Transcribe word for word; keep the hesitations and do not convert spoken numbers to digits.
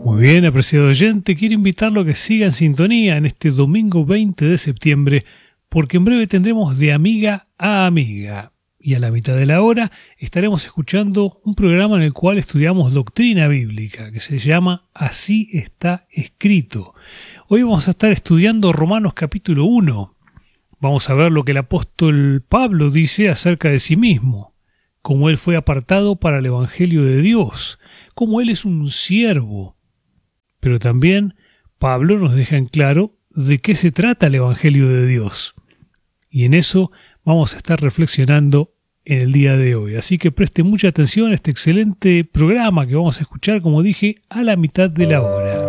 Muy bien, apreciado oyente, quiero invitarlo a que siga en sintonía en este domingo veinte de septiembre, porque en breve tendremos De Amiga a Amiga, y a la mitad de la hora estaremos escuchando un programa en el cual estudiamos doctrina bíblica, que se llama Así está escrito. Hoy vamos a estar estudiando Romanos capítulo uno. Vamos a ver lo que el apóstol Pablo dice acerca de sí mismo, cómo él fue apartado para el Evangelio de Dios, cómo él es un siervo. Pero también Pablo nos deja en claro de qué se trata el Evangelio de Dios. Y en eso vamos a estar reflexionando en el día de hoy. Así que preste mucha atención a este excelente programa que vamos a escuchar, como dije, a la mitad de la hora.